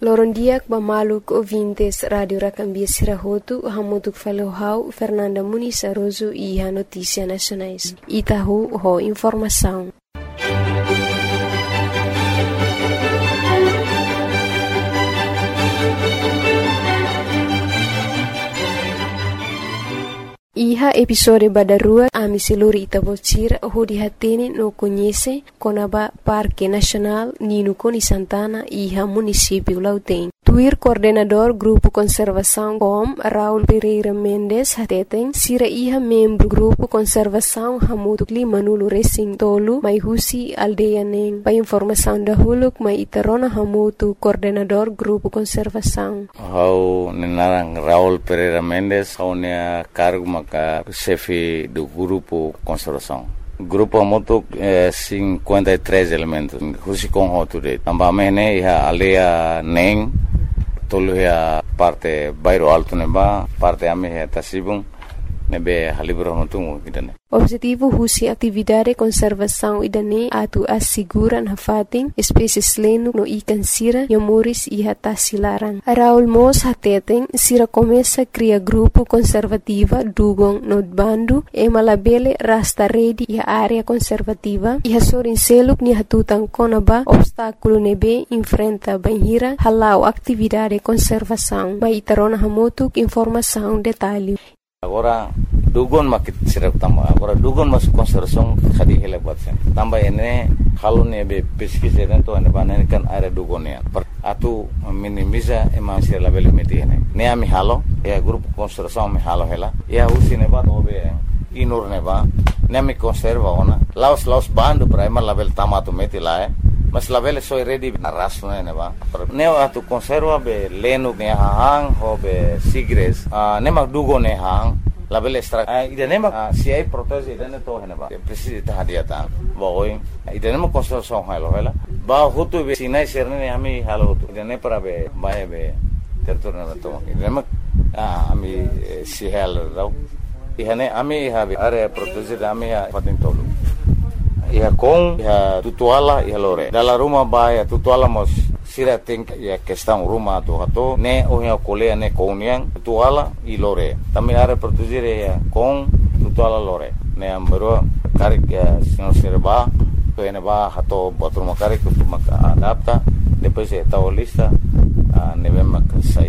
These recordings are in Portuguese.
Lorondiak Bamaluk ouvintes Radio Rakambia Sirahotu, Hamutuk Falohau, Fernanda Muniz Aroso e a Notícia Nacionais. Itahu ho informação. Iha episode badarua ami seluri Itabocira ho dihatene no conhece Conaba Parque Nacional Nino Coni Santana iha município Lautém. Tuir coordenador Grupo Conservação COM Raul Pereira Mendes hateten sira iha membro Grupo Conservação Hamutuk Limanulu Racing Tolu mai husi aldeia neng. Pa informação da huluk mai itarona hamutu coordenador Grupo Conservação. Hau nenarang Raul Pereira Mendes hau nea cargo maka chefe do Grupo Conservação. Grupo Hamutuk 53 elementos. Husi com hoture. Ambamene iha aldeia neng. Tolu ya parte bairro alto neba, parte ame ya tasibung nebe halibro mutungu idane. Objetivo husi atividade conservação idane atu asiguran hafating espécies lenu no ikan sira yamuris iha tasilaran. Raul Mos hateten sira começa cria grupo conservativa dugong no bandu e malabele rasta redi iha área conservativa iha sorin seluk ni hatutang konaba obstáculo nebe enfrenta banhira halau atividade conservação. Mai tarona hamutuk informação detalhe. Agora dugon makit sirak tamba. Agora dugon mas conservação khadi hele batsen. Tamba ene halu nebe pesquisa to ane banen kan area dugon ya. Atu minimiza ema sir label meti ene. Ne ami halo ya grupo conservação mi halo hela. Ya usi ne ba obe inur ne ba. Ne mi conserva ona. Laos bandu prima label tamato meti lae. Mas label soy ready na rasu ne ba. Ne atu conserva be lenu ne hang ho be sigres. Ne mag dugon ne hang. Label extra idane ma si ai protege idane to hena ba precisa ta hadiata ba oi idane ma conservação halo hela ba hutu be sinai serne ami halo hutu idane para be bae be terturna to idane ma ami si hal rau ihane ami habe are protege ami ha patin tolu ia com ia tutuala ia lore dalla ruma ba ia tutuala mos sira think ya questão ruma to hato ne o ia colea ne conian tutuala i lore também are produzir ya com tutuala lore ne ambero karik ya senhor serba to ene ba hato botruma karik to maka adapta depois eta o lista ne vem sai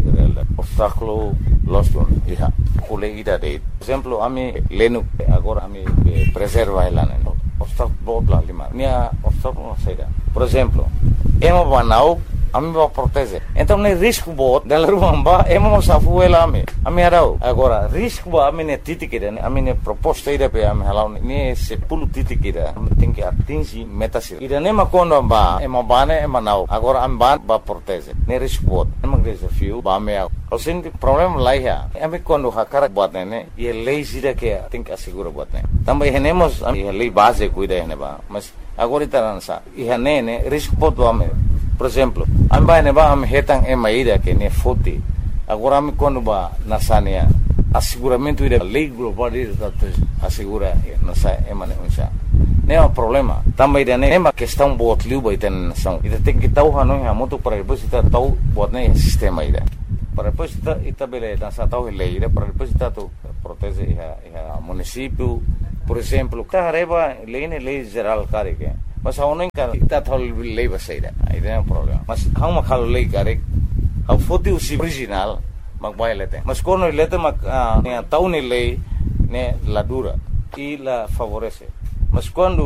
obstáculo losto ia colega de exemplo ami lenu agora ami preserva elane obstáculo bla lima nia obstáculo saída por exemplo emo banau ami va proteger então nem risco bot dela rumba emo safu ela ami arau agora risco ba ami ne titikida ami ne proposta ida pe ami halau ni se pulu titikida tem que atingir metas ida nem makondo ba emo bane emo nau agora am ba proteger ne risco bot emo desafio ba me o sin problema lá ya ami quando hakara bot ne e lei ida que tem que assegurar bot ne também renemos a lei base cuida ne ba mas agora itaransa e ne risco bot do ame. Por exemplo, amba ne ba am hetang e maida que ne foti. Agora am quando ba nasania asseguramento ida lei global ida assegura nasa emane unsa. Ne o problema. Também ida ne ma questão bot liu ba iten nação. Ida tem que tau hanu ha moto para depois ita tau bot ne sistema ida. Para depois ita bele nasa tau lei ida para depois ita tu protege a município. Por exemplo, tareba lei geral carike. Mas a não encara está tal lei baseira aí não é um problema mas há uma calo lei care há foto original mas vai lete mas quando lete mas né tau ne lei né la dura e la favorece mas quando